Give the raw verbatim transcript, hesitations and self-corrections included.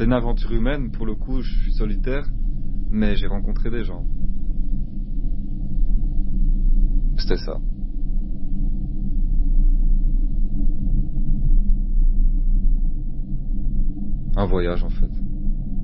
C'était une aventure humaine, pour le coup, je suis solitaire, mais j'ai rencontré des gens. C'était ça. Un voyage, en fait.